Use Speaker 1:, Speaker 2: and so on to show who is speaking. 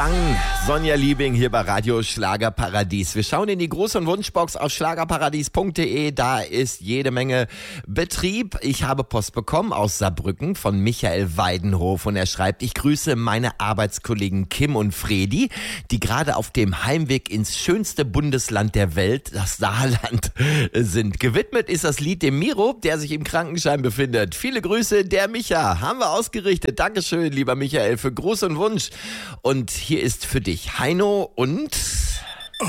Speaker 1: Gesang. Sonja Liebing hier bei Radio Schlagerparadies. Wir schauen in die Gruß- und Wunschbox auf schlagerparadies.de. Da ist jede Menge Betrieb. Ich habe Post bekommen aus Saarbrücken von Michael Weidenhof und er schreibt: Ich grüße meine Arbeitskollegen Kim und Fredi, die gerade auf dem Heimweg ins schönste Bundesland der Welt, das Saarland, sind. Gewidmet ist das Lied dem Miro, der sich im Krankenschein befindet. Viele Grüße, der Micha. Haben wir ausgerichtet. Dankeschön, lieber Michael, für Gruß und Wunsch. Und hier ist für dich Heino und